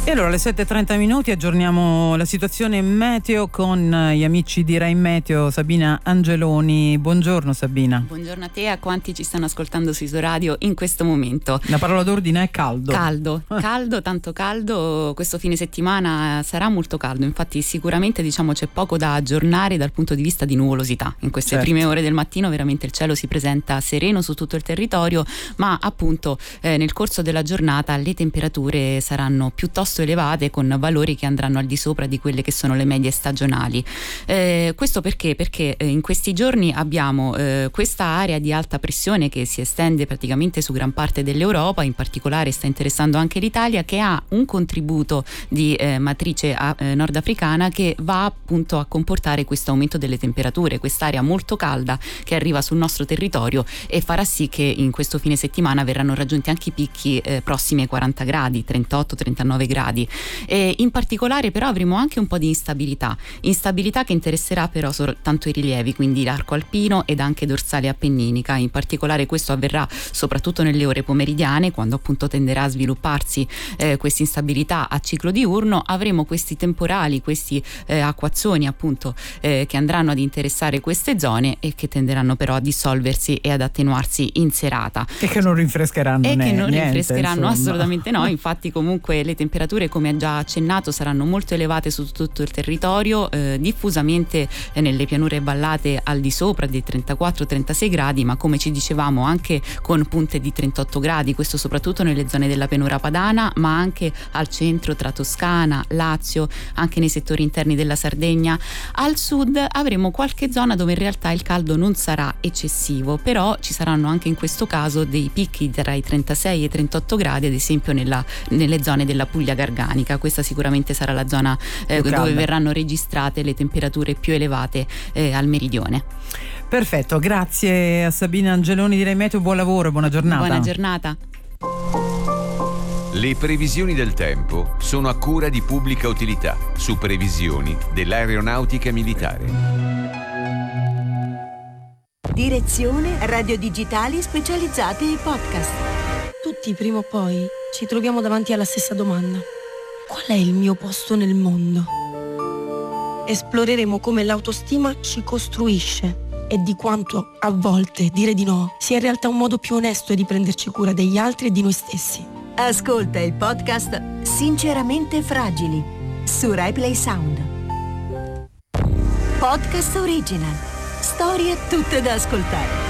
E allora alle 7:30 aggiorniamo la situazione meteo con gli amici di Rai Meteo. Sabina Angeloni, buongiorno Sabina. Buongiorno a te e a quanti ci stanno ascoltando su Iso Radio in questo momento. La parola d'ordine è caldo. Caldo, tanto caldo. Questo fine settimana sarà molto caldo, infatti sicuramente c'è poco da aggiornare dal punto di vista di nuvolosità. In queste prime ore del mattino veramente il cielo si presenta sereno su tutto il territorio, ma appunto nel corso della giornata le temperature saranno piuttosto elevate, con valori che andranno al di sopra di quelle che sono le medie stagionali. Questo perché in questi giorni abbiamo questa area di alta pressione che si estende praticamente su gran parte dell'Europa, in particolare sta interessando anche l'Italia, che ha un contributo di matrice nordafricana che va appunto a comportare questo aumento delle temperature, quest'area molto calda che arriva sul nostro territorio e farà sì che in questo fine settimana verranno raggiunti anche i picchi prossimi ai 40 gradi, 38-39 gradi. In particolare però avremo anche un po' di instabilità che interesserà però soltanto i rilievi, quindi l'arco alpino ed anche dorsale appenninica. In particolare questo avverrà soprattutto nelle ore pomeridiane, quando appunto tenderà a svilupparsi questa instabilità a ciclo diurno. Avremo questi temporali, questi acquazzoni appunto che andranno ad interessare queste zone e che tenderanno però a dissolversi e ad attenuarsi in serata e che non rinfrescheranno niente, assolutamente no. Infatti comunque le temperature, come già accennato, saranno molto elevate su tutto il territorio, diffusamente nelle pianure vallate al di sopra dei 34-36 gradi, ma come ci dicevamo anche con punte di 38 gradi, questo soprattutto nelle zone della pianura padana, ma anche al centro tra Toscana, Lazio, anche nei settori interni della Sardegna. Al sud avremo qualche zona dove in realtà il caldo non sarà eccessivo, però ci saranno anche in questo caso dei picchi tra i 36 e i 38 gradi, ad esempio nelle zone della Puglia Garganica. Questa sicuramente sarà la zona dove verranno registrate le temperature più elevate al meridione. Perfetto, grazie a Sabina Angeloni di Rai Meteo, buon lavoro e buona giornata. Buona giornata. Le previsioni del tempo sono a cura di Pubblica Utilità, su previsioni dell'aeronautica militare. Direzione Radio Digitali Specializzate e Podcast. Tutti prima o poi ci troviamo davanti alla stessa domanda: qual è il mio posto nel mondo? Esploreremo come l'autostima ci costruisce e di quanto a volte dire di no sia in realtà un modo più onesto di prenderci cura degli altri e di noi stessi. Ascolta il podcast Sinceramente Fragili su Rai Play Sound. Podcast original. Storie tutte da ascoltare.